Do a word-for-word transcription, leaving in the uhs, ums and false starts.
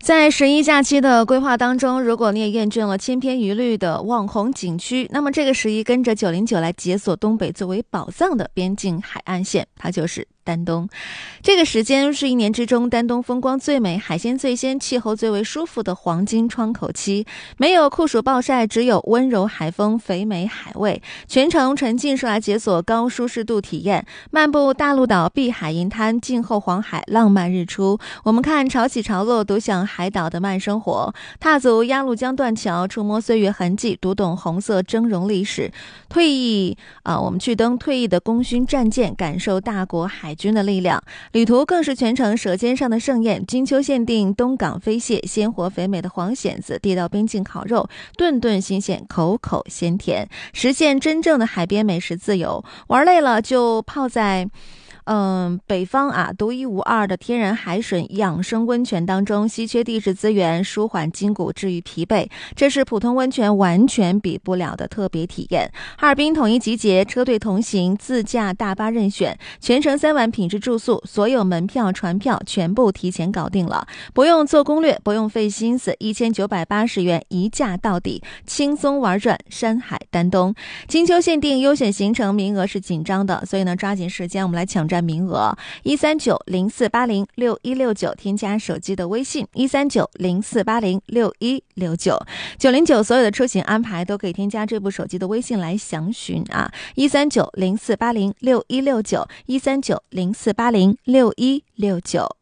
在十一假期的规划当中，如果你也厌倦了千篇一律的网红景区，那么这个十一跟着九零九来解锁东北作为宝藏的边境海岸线，它就是丹东。这个时间是一年之中丹东风光最美、海鲜最鲜、气候最为舒服的黄金窗口期。没有酷暑暴晒，只有温柔海风、肥美海味。全程沉浸式来解锁高舒适度体验，漫步大陆岛、碧海银滩、静候黄海、浪漫日出。我们看潮起潮落，独享海岛的慢生活，踏足鸭绿江断桥，触摸岁月痕迹，读懂红色峥嵘历史。退役啊、呃，我们去登退役的功勋战舰，感受大国海军的力量。旅途更是全程舌尖上的盛宴，金秋限定东港飞蟹，鲜活肥美的黄蚬子，地道边境烤肉，顿顿新鲜，口口鲜甜，实现真正的海边美食自由。玩累了就泡在嗯，北方啊，独一无二的天然海水养生温泉当中，稀缺地质资源，舒缓筋骨，治愈疲惫，这是普通温泉完全比不了的特别体验。哈尔滨统一集结，车队同行，自驾大巴任选，全程三晚品质住宿，所有门票、船票全部提前搞定了，不用做攻略，不用费心思，一千九百八十元一价到底，轻松玩转山海丹东。金秋限定优选行程，名额是紧张的，所以呢，抓紧时间，我们来抢占名额。一三九零四八零六一六九，添加手机的微信一三九零四八零六一六九，九零九所有的出行安排都可以添加这部手机的微信来详询啊，一三九零四八零六一六九，一三九零四八零六一六九。